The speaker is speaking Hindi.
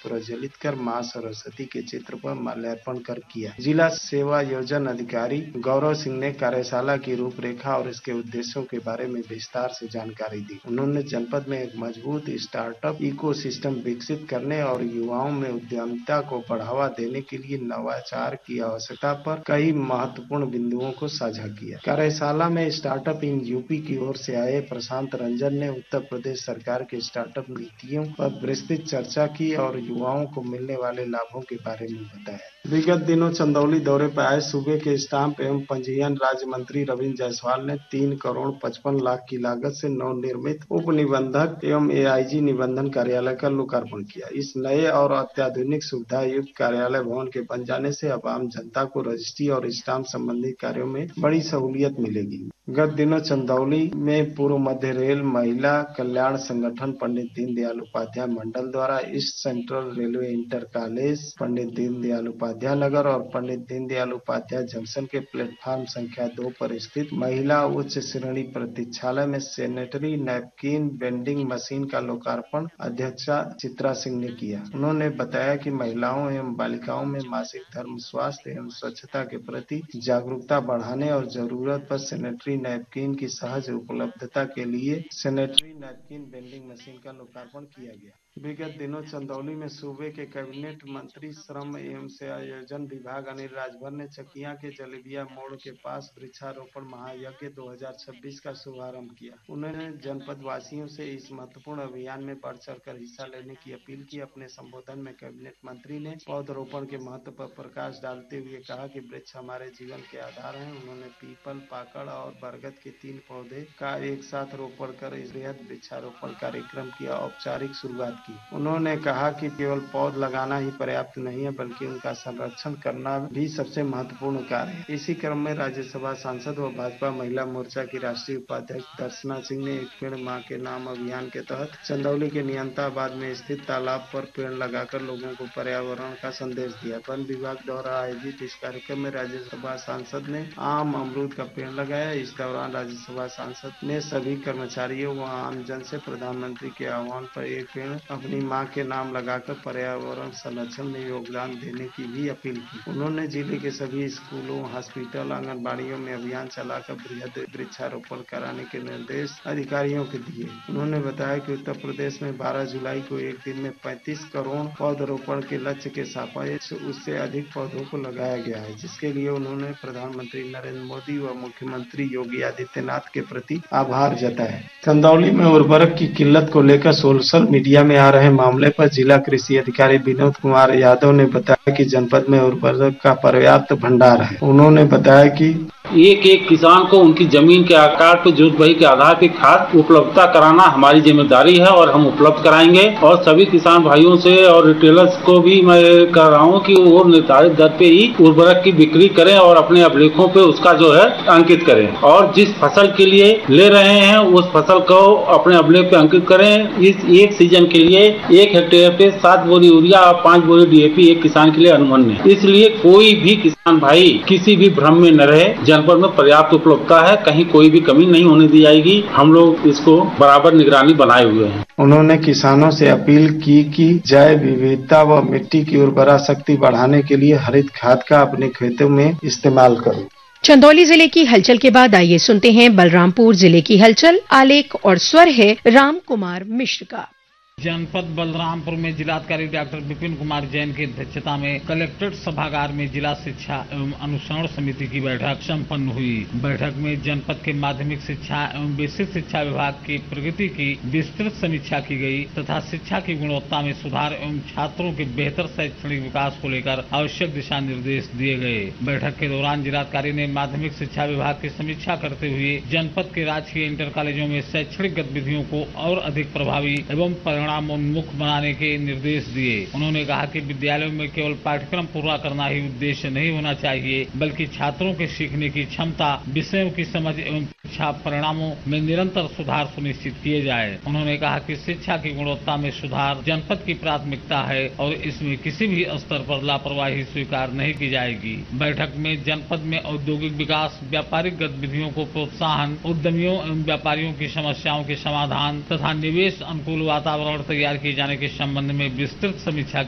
प्रज्वलित कर मां सरस्वती के चित्र पर माल्यार्पण कर किया। जिला सेवा योजना अधिकारी गौरव सिंह ने कार्यशाला की रूपरेखा और इसके उद्देश्यों के बारे में विस्तार से जानकारी दी। उन्होंने जनपद में एक मजबूत स्टार्टअप इकोसिस्टम विकसित करने और युवाओं में उद्यमिता को बढ़ावा देने के लिए नवाचार की आवश्यकता पर कई महत्वपूर्ण बिंदुओं को साझा किया। कार्यशाला में स्टार्टअप इन यूपी की ओर से आए प्रशांत रंजन ने उत्तर प्रदेश सरकार के स्टार्टअप नीतियों पर विस्तृत चर्चा की और युवाओं को मिलने वाले लाभों के बारे में बताया। विगत दिनों चंदौली दौरे पर आए सूबे के स्टाम्प एवं पंजीयन राज्य मंत्री रविंद्र जायसवाल ने 3 करोड़ 55 लाख की लागत से नवनिर्मित उप निबंधक एवं एआईजी निबंधन कार्यालय का लोकार्पण किया। इस नए और अत्याधुनिक सुविधा युक्त कार्यालय भवन के बन जाने से अब आम जनता को रजिस्ट्री और स्टाम्प संबंधित कार्यों में बड़ी सहूलियत मिलेगी। गत दिनों चंदौली में पूर्व मध्य रेल महिला कल्याण संगठन पंडित दीनदयाल उपाध्याय मंडल द्वारा east central railway inter college Pandit Deendayal Upadhyay नगर और पंडित दीनदयाल उपाध्याय जंक्शन के प्लेटफार्म संख्या 2 पर स्थित महिला उच्च श्रेणी प्रतीक्षालय में सैनिटरी नैपकिन वेंडिंग मशीन का लोकार्पण अध्यक्षा चित्रा सिंह ने किया। उन्होंने बताया कि महिलाओं एवं बालिकाओं में मासिक धर्म स्वास्थ्य एवं स्वच्छता के प्रति जागरूकता बढ़ाने और जरूरत पर सैनिटरी नैपकिन की सहज उपलब्धता के लिए सैनिटरी नैपकिन वेंडिंग मशीन का लोकार्पण किया गया। विगत दिनों चंदौली में सूबे के कैबिनेट मंत्री श्रम एवं आयोजन विभाग अनिल राजभर ने चकिया के जलेबिया मोड़ के पास वृक्षारोपण महायज्ञ 2026 का शुभारंभ किया। उन्होंने जनपद वासियों से इस महत्वपूर्ण अभियान में बढ़ चढ़कर हिस्सा लेने की अपील की। अपने संबोधन में कैबिनेट मंत्री ने पौधरोपण के महत्व पर प्रकाश डालते हुए कहा कि वृक्ष हमारे जीवन के आधार हैं। उन्होंने पीपल, पाकड़ और बरगद के 3 पौधे का एक साथ रोपण कर इस बृहद वृक्षारोपण कार्यक्रम की औपचारिक शुरुआत की। उन्होंने कहा कि केवल पौध लगाना ही पर्याप्त नहीं है बल्कि उनका संरक्षण करना भी सबसे महत्वपूर्ण कार्य है। इसी क्रम में राज्यसभा सांसद व भाजपा महिला मोर्चा की राष्ट्रीय उपाध्यक्ष दर्शना सिंह ने एक पेड़ मां के नाम अभियान के तहत चंदौली के नियंताबाद में स्थित तालाब पर पेड़ लगाकर लोगों को पर्यावरण का संदेश दिया। वन विभाग द्वारा आयोजित इस कार्यक्रम में राज्यसभा सांसद ने आम अमरूद का पेड़ लगाया। इस दौरान राज्यसभा सांसद ने सभी कर्मचारियों व आमजन से प्रधानमंत्री के आह्वान पर एक पेड़ अपनी मां के नाम लगाकर पर्यावरण संरक्षण में योगदान देने की भी अपील की। उन्होंने जिले के सभी स्कूलों, हॉस्पिटल, आंगनबाड़ियों में अभियान चलाकर बृहद वृक्षारोपण कराने के निर्देश अधिकारियों को दिए। उन्होंने बताया कि उत्तर प्रदेश में 12 जुलाई को एक दिन में 35 करोड़ पौधरोपण के लक्ष्य के सापेक्ष उससे अधिक पौधों को लगाया गया है, जिसके लिए उन्होंने प्रधानमंत्री नरेंद्र मोदी व मुख्यमंत्री योगी आदित्यनाथ के प्रति आभार जताया। चंदौली में उर्वरक की किल्लत को लेकर सोशल मीडिया में आ रहे मामले पर जिला कृषि अधिकारी विनोद कुमार यादव ने बताया कि जनपद में उर्वरक का पर्याप्त भंडार है। उन्होंने बताया कि एक एक किसान को उनकी जमीन के आकार पर जरूरत भरी के आधार पर खाद उपलब्धता कराना हमारी जिम्मेदारी है और हम उपलब्ध कराएंगे। और सभी किसान भाइयों से और रिटेलर्स को भी मैं कह रहा हूँ कि वो निर्धारित दर पे ही उर्वरक की बिक्री करें और अपने अभिलेखों पे उसका जो है अंकित करें। और जिस फसल के लिए ले रहे हैं उस फसल को अपने अभिलेख पे अंकित करें। इस एक सीजन के लिए 1 हेक्टेयर पे 7 बोरी यूरिया और 5 बोरी डीएपी एक किसान के लिए अनुमन है। इसलिए कोई भी किसान भाई किसी भी भ्रम में न रहे। जनपद में पर्याप्त उपलब्धता है, कहीं कोई भी कमी नहीं होने दी जाएगी। हम लोग इसको बराबर निगरानी बनाए हुए हैं। उन्होंने किसानों से अपील की कि जैव विविधता व मिट्टी की उर्वरा शक्ति बढ़ाने के लिए हरित खाद का अपने खेतों में इस्तेमाल करें। चंदौली जिले की हलचल के बाद आइए सुनते हैं बलरामपुर जिले की हलचल। आलेख और स्वर है राम कुमार मिश्र का। जनपद बलरामपुर में जिलाधिकारी डॉक्टर विपिन कुमार जैन की अध्यक्षता में कलेक्ट्रेट सभागार में जिला शिक्षा एवं अनुसरण समिति की बैठक संपन्न हुई। बैठक में जनपद के माध्यमिक शिक्षा एवं बेसिक शिक्षा विभाग की प्रगति की विस्तृत समीक्षा की गई तथा शिक्षा की गुणवत्ता में सुधार एवं छात्रों के बेहतर शैक्षणिक विकास को लेकर आवश्यक दिशा निर्देश दिए गए। बैठक के दौरान जिलाधिकारी ने माध्यमिक शिक्षा विभाग की समीक्षा करते हुए जनपद के राजकीय इंटर कॉलेजों में शैक्षणिक गतिविधियों को और अधिक प्रभावी एवं उन्मुख बनाने के निर्देश दिए। उन्होंने कहा कि विद्यालयों में केवल पाठ्यक्रम पूरा करना ही उद्देश्य नहीं होना चाहिए बल्कि छात्रों के सीखने की क्षमता, विषयों की समझ एवं शिक्षा परिणामों में निरंतर सुधार सुनिश्चित किए जाए। उन्होंने कहा कि शिक्षा की गुणवत्ता में सुधार जनपद की प्राथमिकता है और इसमें किसी भी स्तर पर लापरवाही स्वीकार नहीं की जाएगी। बैठक में जनपद में औद्योगिक विकास, व्यापारिक गतिविधियों को प्रोत्साहन, उद्यमियों एवं व्यापारियों की समस्याओं के समाधान तथा निवेश अनुकूल वातावरण तैयार किए जाने के संबंध में विस्तृत समीक्षा